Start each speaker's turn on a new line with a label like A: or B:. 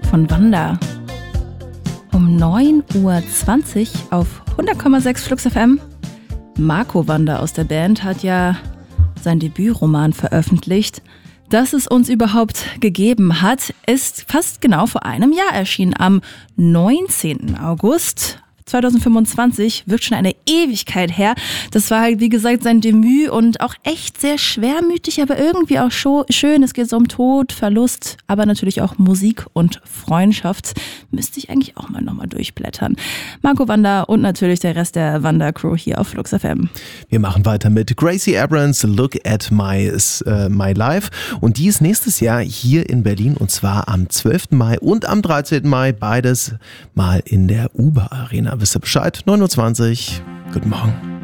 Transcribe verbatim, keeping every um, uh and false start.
A: von Wanda. Um neun Uhr zwanzig auf hundert Komma sechs Flux F M. Marco Wanda aus der Band hat ja sein Debütroman veröffentlicht. Dass es uns überhaupt gegeben hat, ist fast genau vor einem Jahr erschienen. Am neunzehnten August zweitausendfünfundzwanzig, wirkt schon eine Ewigkeit her. Das war halt, wie gesagt, sein Debüt und auch echt sehr schwermütig, aber irgendwie auch schön. Es geht so um Tod, Verlust, aber natürlich auch Musik und Freundschaft. Müsste ich eigentlich auch mal nochmal durchblättern. Marco Wanda und natürlich der Rest der Wanda-Crew hier auf Flux F M.
B: Wir machen weiter mit Gracie Abrams, Look at My, uh, my Life. Und die ist nächstes Jahr hier in Berlin und zwar am zwölften Mai und am dreizehnten Mai. Beides mal in der Uber Arena. Wisst ihr Bescheid? neun Uhr zwanzig. Guten Morgen.